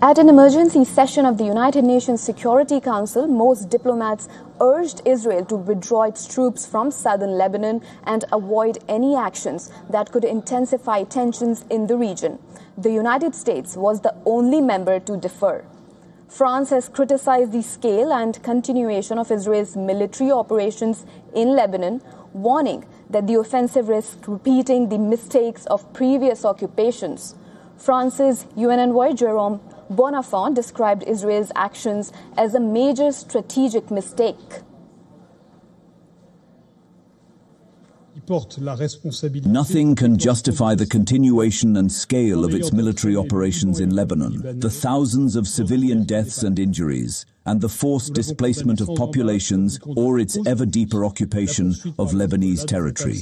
At an emergency session of the United Nations Security Council, most diplomats urged Israel to withdraw its troops from southern Lebanon and avoid any actions that could intensify tensions in the region. The United States was the only member to defer. France has criticized the scale and continuation of Israel's military operations in Lebanon, warning that the offensive risks repeating the mistakes of previous occupations. France's UN envoy Jérôme Bonafont described Israel's actions as a major strategic mistake. Nothing can justify the continuation and scale of its military operations in Lebanon, the thousands of civilian deaths and injuries, and the forced displacement of populations or its ever deeper occupation of Lebanese territory.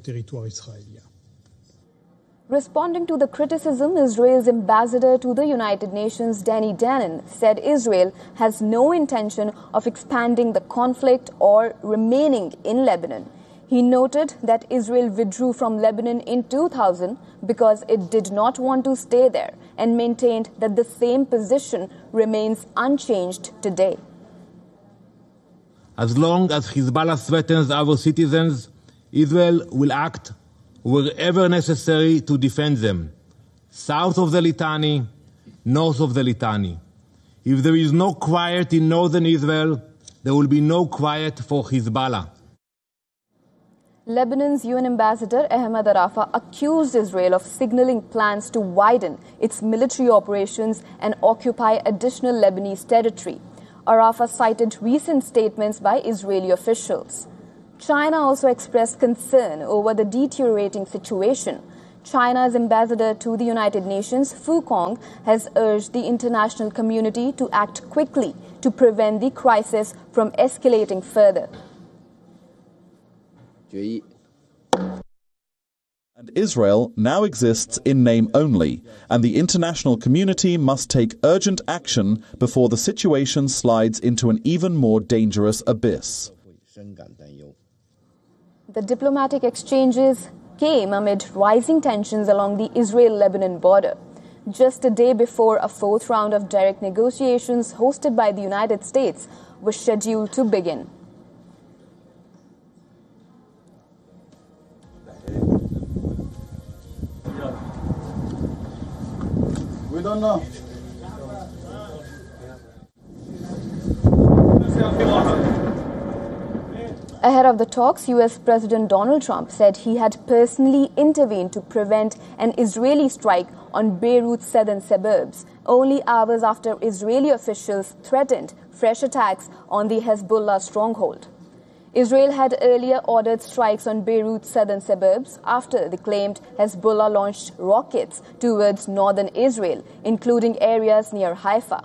Responding to the criticism, Israel's ambassador to the United Nations, Danny Danon, said Israel has no intention of expanding the conflict or remaining in Lebanon. He noted that Israel withdrew from Lebanon in 2000 because it did not want to stay there and maintained that the same position remains unchanged today. As long as Hezbollah threatens our citizens, Israel will act wherever necessary to defend them, south of the Litani, north of the Litani. If there is no quiet in northern Israel, there will be no quiet for Hezbollah. Lebanon's UN ambassador Ahmed Arafah accused Israel of signaling plans to widen its military operations and occupy additional Lebanese territory. Arafah cited recent statements by Israeli officials. China also expressed concern over the deteriorating situation. China's ambassador to the United Nations, Fu Kong, has urged the international community to act quickly to prevent the crisis from escalating further. And Israel now exists in name only, and the international community must take urgent action before the situation slides into an even more dangerous abyss. The diplomatic exchanges came amid rising tensions along the Israel-Lebanon border. Just a day before a fourth round of direct negotiations hosted by the United States was scheduled to begin. We don't know. Ahead of the talks, U.S. President Donald Trump said he had personally intervened to prevent an Israeli strike on Beirut's southern suburbs, only hours after Israeli officials threatened fresh attacks on the Hezbollah stronghold. Israel had earlier ordered strikes on Beirut's southern suburbs after the claimed Hezbollah launched rockets towards northern Israel, including areas near Haifa.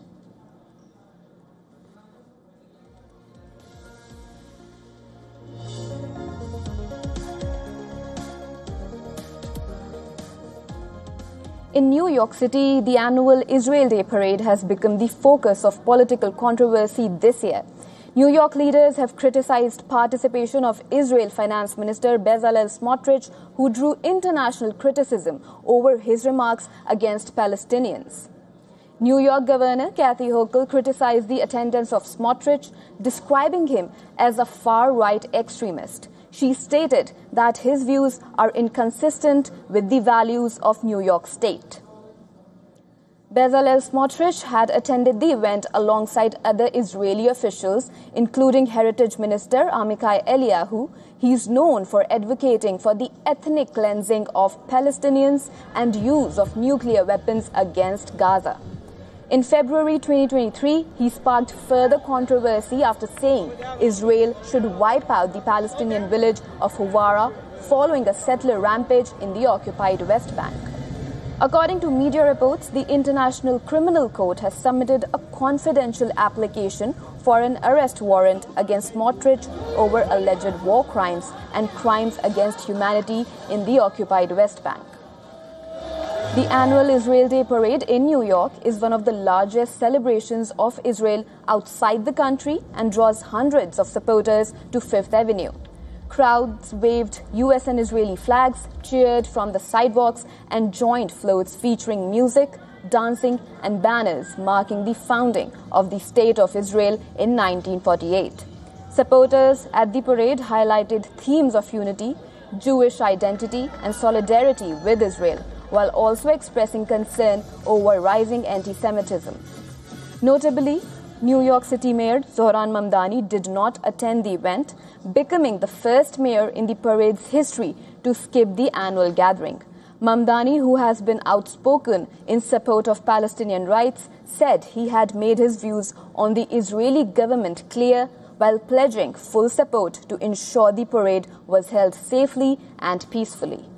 In New York City, the annual Israel Day parade has become the focus of political controversy this year. New York leaders have criticized participation of Israel Finance Minister Bezalel Smotrich, who drew international criticism over his remarks against Palestinians. New York Governor Kathy Hochul criticized the attendance of Smotrich, describing him as a far-right extremist. She stated that his views are inconsistent with the values of New York State. Bezalel Smotrich had attended the event alongside other Israeli officials, including Heritage Minister Amichai Eliyahu. He is known for advocating for the ethnic cleansing of Palestinians and use of nuclear weapons against Gaza. In February 2023, he sparked further controversy after saying Israel should wipe out the Palestinian village of Huwara following a settler rampage in the occupied West Bank. According to media reports, the International Criminal Court has submitted a confidential application for an arrest warrant against Smotrich over alleged war crimes and crimes against humanity in the occupied West Bank. The annual Israel Day parade in New York is one of the largest celebrations of Israel outside the country and draws hundreds of supporters to Fifth Avenue. Crowds waved U.S. and Israeli flags, cheered from the sidewalks, and joined floats featuring music, dancing, and banners marking the founding of the State of Israel in 1948. Supporters at the parade highlighted themes of unity, Jewish identity, and solidarity with Israel, while also expressing concern over rising anti-Semitism. Notably, New York City Mayor Zohran Mamdani did not attend the event, becoming the first mayor in the parade's history to skip the annual gathering. Mamdani, who has been outspoken in support of Palestinian rights, said he had made his views on the Israeli government clear while pledging full support to ensure the parade was held safely and peacefully.